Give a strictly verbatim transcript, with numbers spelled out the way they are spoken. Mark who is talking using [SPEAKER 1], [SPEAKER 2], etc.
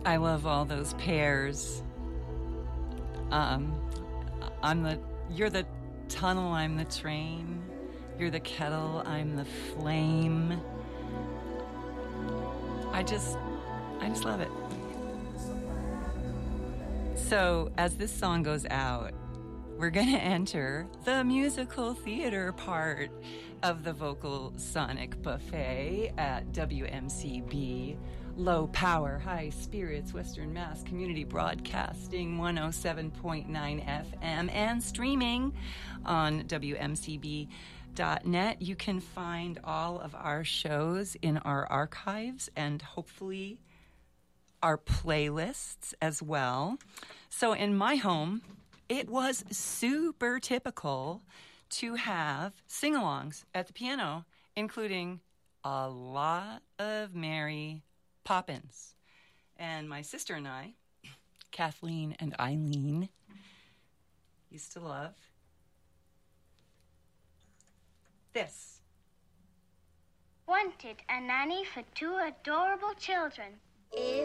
[SPEAKER 1] I love all those pairs. Um, I'm the, you're the tunnel, I'm the train. You're the kettle, I'm the flame. I just, I just love it. So as this song goes out, we're going to enter the musical theater part of the Vocal Sonic Buffet at W M C B, Low Power, High Spirits, Western Mass Community Broadcasting, one oh seven point nine F M, and streaming on W M C B dot net. You can find all of our shows in our archives and hopefully our playlists as well. So in my home, it was super typical to have sing-alongs at the piano, including a lot of Mary Poppins. And my sister and I, Kathleen and Eileen, used to love this.
[SPEAKER 2] Wanted a nanny for two adorable children. Is